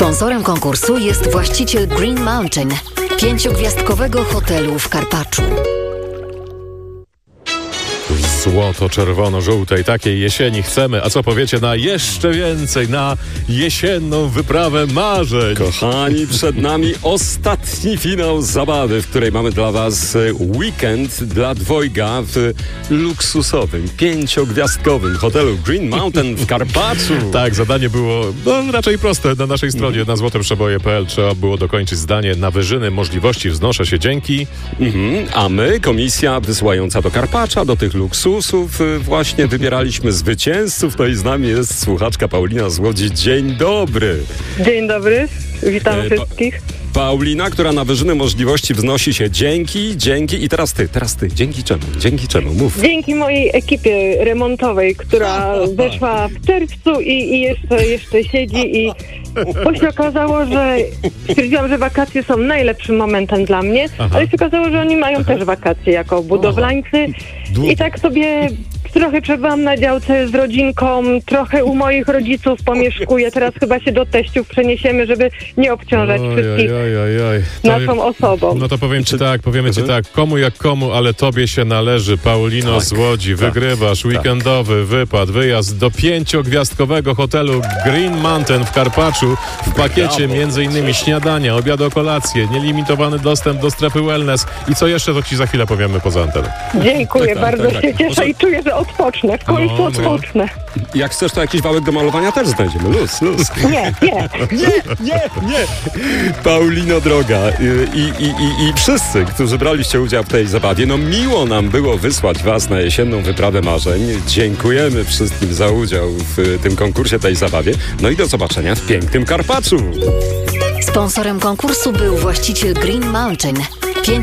Sponsorem konkursu jest właściciel Green Mountain, 5-gwiazdkowego hotelu w Karpaczu. Złoto-czerwono-żółtej takiej jesieni chcemy. A co powiecie na jeszcze więcej, na jesienną wyprawę marzeń? Kochani, przed nami ostatni finał zabawy, w której mamy dla was weekend dla dwojga w luksusowym, 5-gwiazdkowym hotelu Green Mountain w Karpaczu. Tak, zadanie było raczej proste. Na naszej stronie na złoteprzeboje.pl trzeba było dokończyć zdanie: na wyżyny możliwości wznoszę się dzięki. A my, komisja wysyłająca do Karpacza, do tych luksusów, właśnie wybieraliśmy zwycięzców. No i z nami jest słuchaczka Paulina z Łodzi. Dzień dobry. Dzień dobry, witam wszystkich. Paulina, która na wyżyny możliwości wznosi się dzięki i teraz ty, dzięki czemu, mów. Dzięki mojej ekipie remontowej, która weszła w czerwcu i jeszcze siedzi i bo się okazało, że stwierdziłam, że wakacje są najlepszym momentem dla mnie, ale się okazało, że oni mają też wakacje jako budowlańcy i tak sobie trochę przebywam na działce z rodzinką, trochę u moich rodziców pomieszkuję. Teraz chyba się do teściów przeniesiemy, żeby nie obciążać wszystkich naszą osobą. No to powiemy ci tak, komu jak komu, ale tobie się należy. Paulino z Łodzi, wygrywasz weekendowy wyjazd do 5-gwiazdkowego hotelu Green Mountain w Karpaczu w pakiecie m.in. śniadania, obiadu, kolację, nielimitowany dostęp do strefy wellness i co jeszcze, to ci za chwilę powiemy poza anteną. Dziękuję, bardzo się cieszę i czuję, że odpocznę, w końcu odpocznę. Jak chcesz, to jakiś wałek do malowania też znajdziemy. Luz. Nie. Paulino droga i wszyscy, którzy braliście udział w tej zabawie, no miło nam było wysłać was na jesienną wyprawę marzeń. Dziękujemy wszystkim za udział w tym konkursie, tej zabawie. No i do zobaczenia w pięknym Karpaczu. Sponsorem konkursu był właściciel Green Mountain,